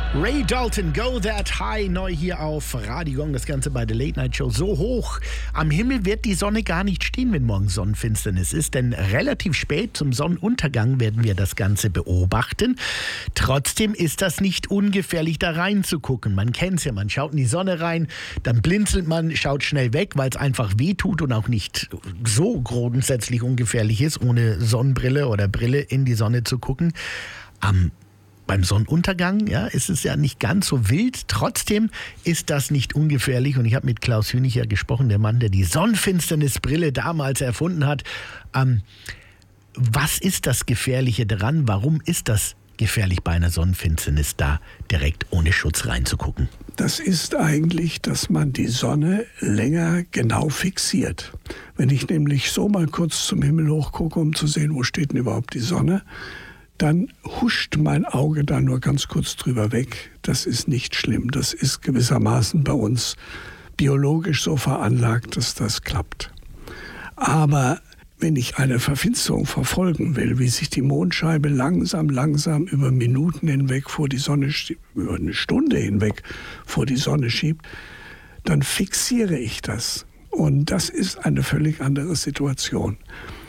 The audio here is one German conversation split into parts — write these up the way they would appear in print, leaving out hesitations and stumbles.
Ray Dalton, Go That High, neu hier auf Radio Gong, das Ganze bei der Late Night Show. So hoch am Himmel wird die Sonne gar nicht stehen, wenn morgen Sonnenfinsternis ist, denn relativ spät zum Sonnenuntergang werden wir das Ganze beobachten. Trotzdem ist das nicht ungefährlich, da reinzugucken. Man kennt es ja, man schaut in die Sonne rein, dann blinzelt man, schaut schnell weg, weil es einfach wehtut und auch nicht so grundsätzlich ungefährlich ist, ohne Sonnenbrille oder Brille in die Sonne zu gucken. Beim Sonnenuntergang, ist es ja nicht ganz so wild. Trotzdem ist das nicht ungefährlich. Und ich habe mit Klaus Hünicher gesprochen, der Mann, der die Sonnenfinsternisbrille damals erfunden hat. Was ist das Gefährliche daran? Warum ist das gefährlich, bei einer Sonnenfinsternis da direkt ohne Schutz reinzugucken? Das ist eigentlich, dass man die Sonne länger genau fixiert. Wenn ich nämlich so mal kurz zum Himmel hochgucke, um zu sehen, wo steht denn überhaupt die Sonne, dann huscht mein Auge da nur ganz kurz drüber weg. Das ist nicht schlimm. Das ist gewissermaßen bei uns biologisch so veranlagt, dass das klappt. Aber wenn ich eine Verfinsterung verfolgen will, wie sich die Mondscheibe langsam über Minuten hinweg vor die Sonne, über eine Stunde hinweg vor die Sonne schiebt, dann fixiere ich das. Und das ist eine völlig andere Situation.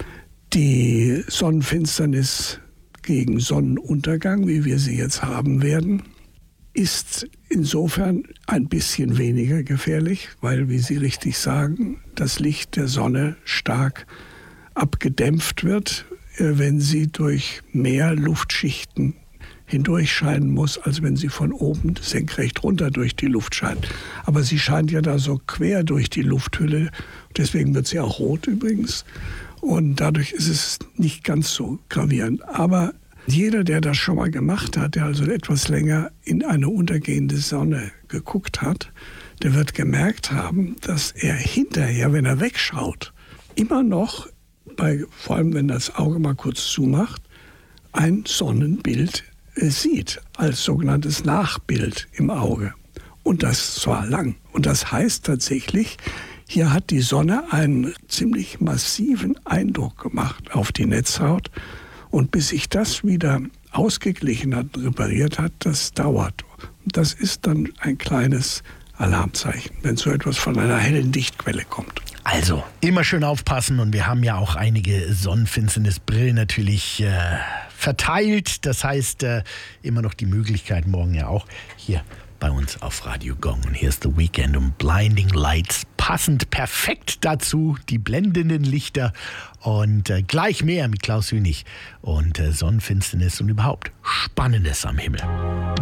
Die Sonnenfinsternis gegen Sonnenuntergang, wie wir sie jetzt haben werden, ist insofern ein bisschen weniger gefährlich, weil, wie Sie richtig sagen, das Licht der Sonne stark abgedämpft wird, wenn sie durch mehr Luftschichten hindurch scheinen muss, als wenn sie von oben senkrecht runter durch die Luft scheint. Aber sie scheint ja da so quer durch die Lufthülle, deswegen wird sie auch rot übrigens. Und dadurch ist es nicht ganz so gravierend. Aber jeder, der das schon mal gemacht hat, der also etwas länger in eine untergehende Sonne geguckt hat, der wird gemerkt haben, dass er hinterher, wenn er wegschaut, immer noch, vor allem wenn das Auge mal kurz zumacht, ein Sonnenbild sieht, als sogenanntes Nachbild im Auge. Und das zwar lang. Und das heißt tatsächlich, hier hat die Sonne einen ziemlich massiven Eindruck gemacht auf die Netzhaut. Und bis sich das wieder ausgeglichen hat, repariert hat, das dauert. Und das ist dann ein kleines Alarmzeichen, wenn so etwas von einer hellen Lichtquelle kommt. Also, immer schön aufpassen, und wir haben ja auch einige Sonnenfinsternisbrillen natürlich verteilt. Das heißt, immer noch die Möglichkeit, morgen ja auch hier bei uns auf Radio Gong. Und hier ist The Weeknd und Blinding Lights. Passend perfekt dazu, die blendenden Lichter. Und gleich mehr mit Klaus Hünig und Sonnenfinsternis und überhaupt Spannendes am Himmel.